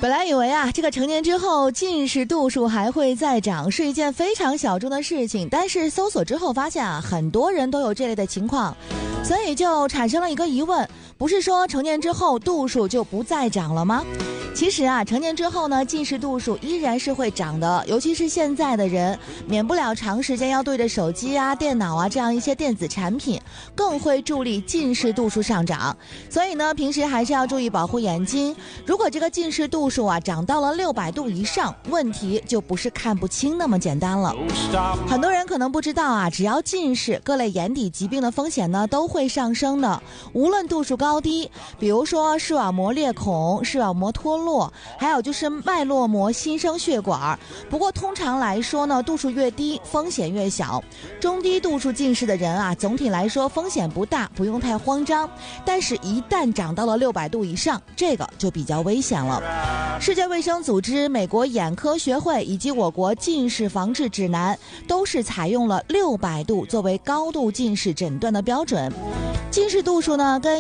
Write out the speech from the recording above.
本来以为这个成年之后近视度数还会再长是一件非常小众的事情，但是搜索之后发现很多人都有这类的情况，所以就产生了一个疑问，不是说成年之后度数就不再长了吗？其实成年之后呢，近视度数依然是会长的，尤其是现在的人，免不了长时间要对着手机电脑这样一些电子产品，更会助力近视度数上涨。所以呢，平时还是要注意保护眼睛。如果这个近视度数长到了600度以上，问题就不是看不清那么简单了。很多人可能不知道只要近视，各类眼底疾病的风险呢都会上升的，无论度数高低，比如说视网膜裂孔、视网膜脱落，还有就是脉络膜新生血管。不过通常来说呢，度数越低风险越小，中低度数近视的人总体来说风险不大，不用太慌张，但是一旦长到了600度以上，这个就比较危险了。世界卫生组织、美国眼科学会以及我国近视防治指南都是采用了600度作为高度近视诊断的标准。近视度数呢跟